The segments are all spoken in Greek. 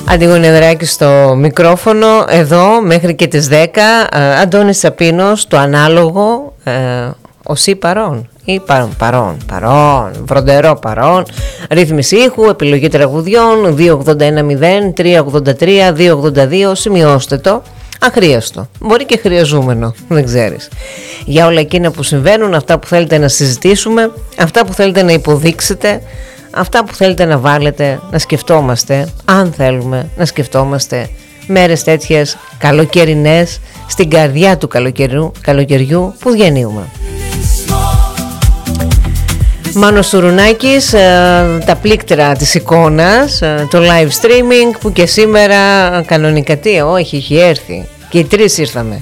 Αντιγόνη Ανδρεάκη στο μικρόφωνο, εδώ μέχρι και τις 10. Αντώνης Σαπίνος, το ανάλογο, οσί παρών ή παρών, βροντερό παρών. Ρύθμιση ήχου, επιλογή τραγουδιών, 281-0-383-282, σημειώστε το. Αχρίαστο, μπορεί και χρειαζόμενο, δεν ξέρεις. Για όλα εκείνα που συμβαίνουν, αυτά που θέλετε να συζητήσουμε, αυτά που θέλετε να υποδείξετε, αυτά που θέλετε να βάλετε, να σκεφτόμαστε, αν θέλουμε να σκεφτόμαστε μέρες τέτοιες καλοκαιρινές, στην καρδιά του καλοκαιριού που διανύουμε. Μάνος Τουρουνάκης, τα πλήκτρα της εικόνας, το live streaming που και σήμερα κανονικά όχι, έχει έρθει. Και οι τρεις ήρθαμε.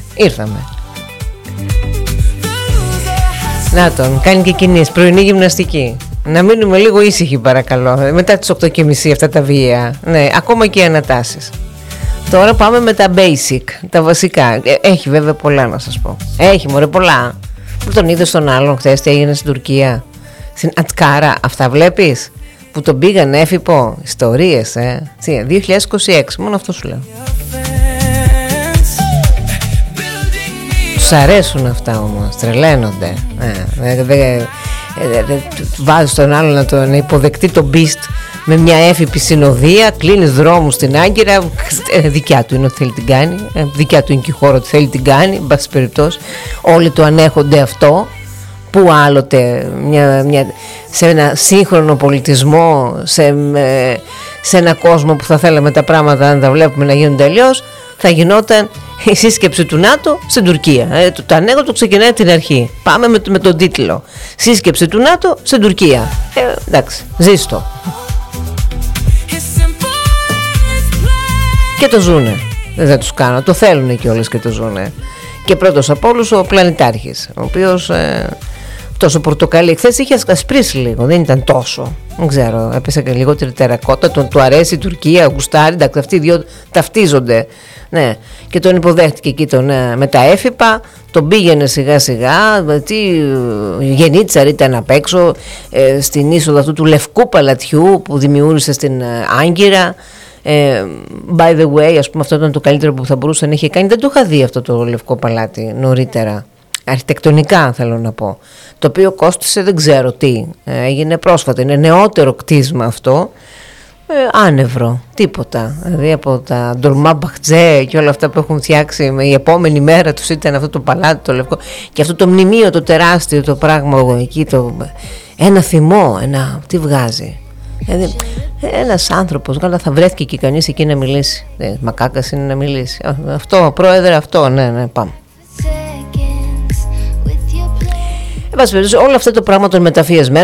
Να τον, κάνει και κινήσεις, πρωινή γυμναστική. Να μείνουμε λίγο ήσυχοι παρακαλώ, μετά τις 8:30 αυτά τα βία. Ναι, ακόμα και οι ανατάσεις. Τώρα πάμε με τα basic, τα βασικά. Έχει βέβαια πολλά να σας πω. Έχει μωρέ πολλά. Που τον είδε στον άλλον χθες τι έγινε στην Τουρκία. Στην Ατκάρα, αυτά βλέπεις που τον πήγαν έφυπο. Ιστορίες 2026, μόνο αυτό σου λέω. Τους αρέσουν αυτά όμως, τρελαίνονται. Βάζει τον άλλο να υποδεκτεί τον beast με μια έφυπη συνοδεία, κλείνει δρόμους στην Άγκυρα, δικιά του είναι ότι θέλει την κάνει, δικιά του είναι και η χώρα ότι θέλει την κάνει, εν πάση περιπτώσει όλοι το ανέχονται αυτό. Που άλλοτε σε ένα σύγχρονο πολιτισμό, σε ένα κόσμο που θα θέλαμε τα πράγματα αν τα βλέπουμε να γίνονται αλλιώς, θα γινόταν η σύσκεψη του ΝΑΤΟ στην Τουρκία. Το ανέκδοτο ξεκινάει από την αρχή. Πάμε με τον τίτλο. Σύσκεψη του ΝΑΤΟ στην Τουρκία. Εντάξει, ζήστο. Και το ζουνε. Δεν θα τους κάνω. Το θέλουν κιόλας και το ζουνε. Και πρώτος από όλους ο Πλανητάρχης, ο οποίος τόσο πορτοκαλί. Χθες είχε ασπρίσει λίγο, δεν ήταν τόσο. Δεν ξέρω, έπεσε και λιγότερη τερακότα. Του αρέσει η Τουρκία, γουστάρει. Εντάξει, αυτοί οι δύο ταυτίζονται. Ναι. Και τον υποδέχτηκε εκεί με τα έφυπα. Τον πήγαινε σιγά σιγά. Τι γενίτσαρ ήταν απ' έξω στην είσοδο αυτού του λευκού παλατιού που δημιούργησε στην Άγκυρα. By the way, ας πούμε, αυτό ήταν το καλύτερο που θα μπορούσε να είχε κάνει. Δεν το είχα δει αυτό το λευκό παλάτι νωρίτερα. Αρχιτεκτονικά θέλω να πω. Το οποίο κόστισε δεν ξέρω τι. Έγινε πρόσφατα. Είναι νεότερο κτίσμα αυτό. Άνευρο. Τίποτα. Δηλαδή από τα Ντολμά Μπαχτζέ και όλα αυτά που έχουν φτιάξει με η επόμενη μέρα τους ήταν αυτό το παλάτι το λευκό. Και αυτό το μνημείο το τεράστιο το πράγμα εκεί. Ένα θυμό. Τι βγάζει. Δηλαδή, ένας άνθρωπος, καλά θα βρέθηκε και κανείς εκεί να μιλήσει. Μακάκας είναι να μιλήσει. Αυτό, πρόεδρε, αυτό, ναι, πάμε. Όλα αυτά το πράγμα των μεταφιεσμένων